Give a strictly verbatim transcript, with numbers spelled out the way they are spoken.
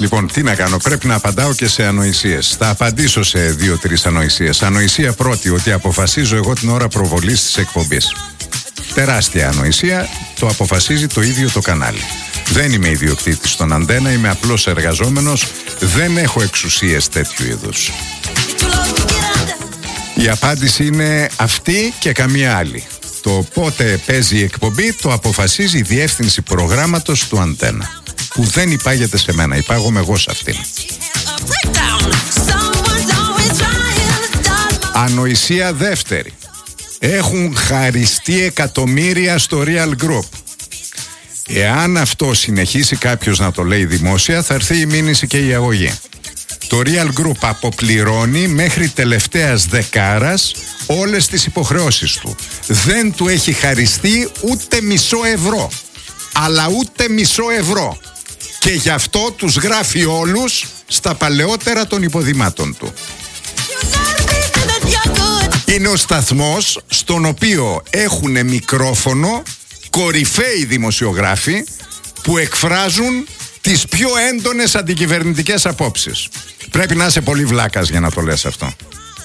Λοιπόν, τι να κάνω, πρέπει να απαντάω και σε ανοησίες. Θα απαντήσω σε δύο-τρεις ανοησίες. Ανοησία πρώτη, ότι αποφασίζω εγώ την ώρα προβολής της εκπομπής. Τεράστια ανοησία, το αποφασίζει το ίδιο το κανάλι. Δεν είμαι ιδιοκτήτης στον Αντένα, είμαι απλός εργαζόμενος, δεν έχω εξουσίες τέτοιου είδους. Η απάντηση είναι αυτή και καμία άλλη. Το πότε παίζει η εκπομπή το αποφασίζει η διεύθυνση προγράμματος του Αντένα, που δεν υπάγεται σε μένα, υπάγομαι εγώ σε αυτήν. Ανοησία δεύτερη. Έχουν χαριστεί εκατομμύρια στο Real Group. Εάν αυτό συνεχίσει κάποιος να το λέει δημόσια, θα έρθει η μήνυση και η αγωγή. Το Real Group αποπληρώνει μέχρι τελευταίας δεκάρας όλες τις υποχρεώσεις του. Δεν του έχει χαριστεί ούτε μισό ευρώ. Αλλά ούτε μισό ευρώ. Και γι' αυτό τους γράφει όλους στα παλαιότερα των υποδημάτων του. Είναι ο σταθμός στον οποίο έχουν μικρόφωνο κορυφαίοι δημοσιογράφοι που εκφράζουν τις πιο έντονες αντικυβερνητικές απόψεις. Πρέπει να είσαι πολύ βλάκας για να το λες αυτό.